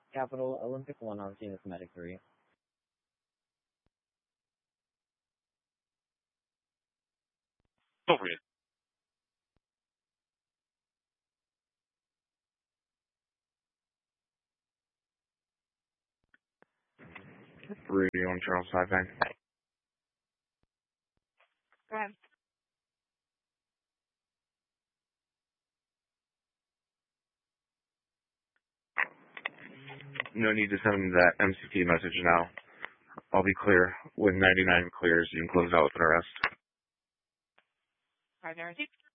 Capital Olympic 1 RC and Medic 3. Over it. Radio on Charles 59. Go ahead. No need to send them that MCT message now. I'll be clear. When 99 clears, you can close out with an arrest. 5 there.